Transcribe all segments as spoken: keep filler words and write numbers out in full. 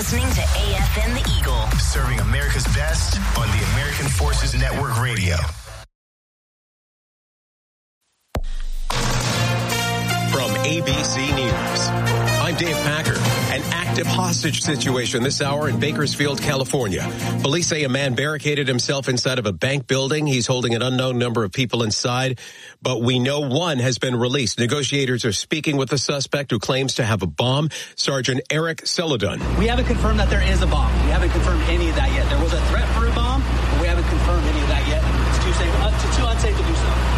listening to A F N The Eagle. Serving America's best on the American Forces Network Radio. From A B C News, I'm Dave Packer. An active hostage situation this hour in Bakersfield, California. Police say a man barricaded himself inside of a bank building. He's holding an unknown number of people inside, but we know one has been released. Negotiators are speaking with the suspect who claims to have a bomb, Sergeant Eric Celadon. We haven't confirmed that there is a bomb. We haven't confirmed any of that yet. There was a threat for a bomb, but we haven't confirmed any of that yet. It's too safe, uh, too unsafe to do so.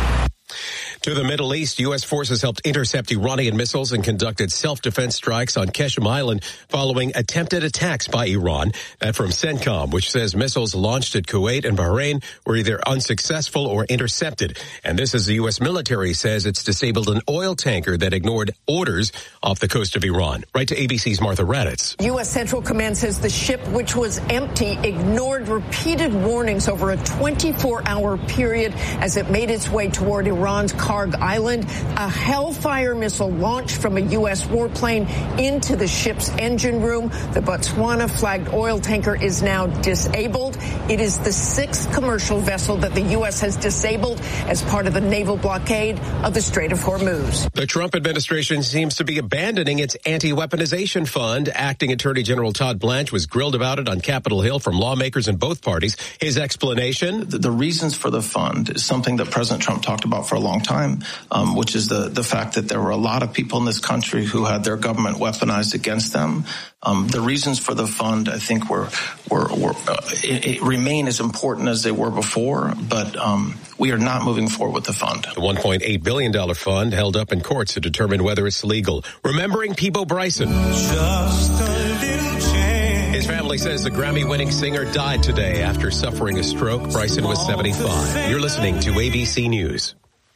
To the Middle East, U S forces helped intercept Iranian missiles and conducted self-defense strikes on Qeshm Island following attempted attacks by Iran. That from CENTCOM, which says missiles launched at Kuwait and Bahrain were either unsuccessful or intercepted. And this as the U S military says it's disabled an oil tanker that ignored orders off the coast of Iran. Right to A B C's Martha Raddatz. U S Central Command says the ship, which was empty, ignored repeated warnings over a twenty-four hour period as it made its way toward Iran's Karg Island. A Hellfire missile launched from a U S warplane into the ship's engine room. The Botswana-flagged oil tanker is now disabled. It is the sixth commercial vessel that the U S has disabled as part of the naval blockade of the Strait of Hormuz. The Trump administration seems to be abandoning its anti-weaponization fund. Acting Attorney General Todd Blanche was grilled about it on Capitol Hill from lawmakers in both parties. His explanation? The, the reasons for the fund is something that President Trump talked about for a long time. Um, which is the, the fact that there were a lot of people in this country who had their government weaponized against them. Um, the reasons for the fund, I think, were, were, were uh, it, it remain as important as they were before, but um, we are not moving forward with the fund. The one point eight billion dollars fund held up in courts to determine whether it's legal. Remembering Peabo Bryson. Just a little change. His family says the Grammy-winning singer died today after suffering a stroke. Bryson was seventy-five. You're listening to A B C News.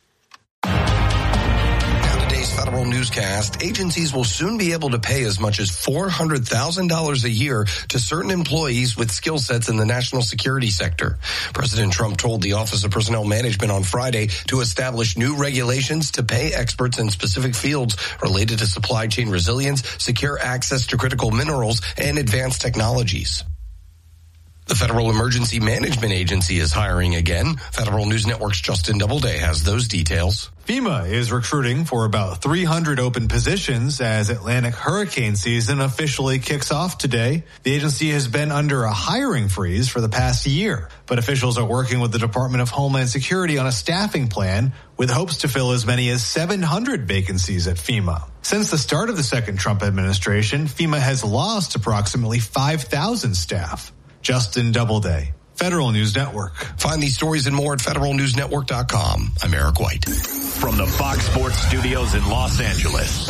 Federal newscast, agencies will soon be able to pay as much as four hundred thousand dollars a year to certain employees with skill sets in the national security sector. President Trump told the Office of Personnel Management on Friday to establish new regulations to pay experts in specific fields related to supply chain resilience, secure access to critical minerals, and advanced technologies. The Federal Emergency Management Agency is hiring again. Federal News Network's Justin Doubleday has those details. FEMA is recruiting for about three hundred open positions as Atlantic hurricane season officially kicks off today. The agency has been under a hiring freeze for the past year, but officials are working with the Department of Homeland Security on a staffing plan with hopes to fill as many as seven hundred vacancies at FEMA. Since the start of the second Trump administration, FEMA has lost approximately five thousand staff. Justin Doubleday, Federal News Network. Find these stories and more at federal news network dot com. I'm Eric White. From the Fox Sports Studios in Los Angeles,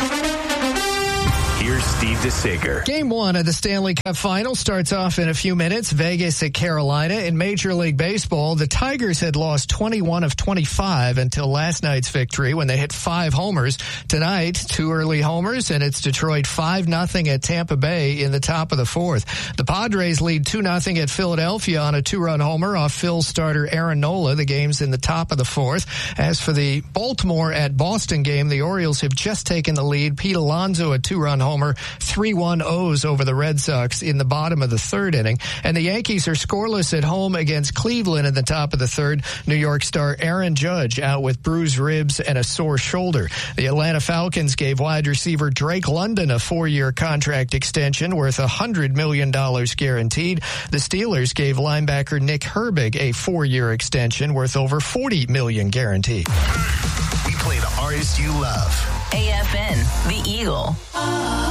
here's Steve DeSager. Game one of the Stanley Cup Final starts off in a few minutes. Vegas at Carolina. In Major League Baseball, the Tigers had lost twenty-one of twenty-five until last night's victory when they hit five homers. Tonight, two early homers, and it's Detroit five nothing at Tampa Bay in the top of the fourth. The Padres lead two nothing at Philadelphia on a two-run homer off Phil's starter Aaron Nola. The game's in the top of the fourth. As for the Baltimore at Boston game, the Orioles have just taken the lead. Pete Alonso a two-run homer, three one O's over the Red Sox in the bottom of the third inning. And the Yankees are scoreless at home against Cleveland in the top of the third. New York star Aaron Judge out with bruised ribs and a sore shoulder. The Atlanta Falcons gave wide receiver Drake London a four-year contract extension worth one hundred million dollars guaranteed. The Steelers gave linebacker Nick Herbig a four-year extension worth over forty million dollars guaranteed. We play the artists you love. A F N, The Eagle.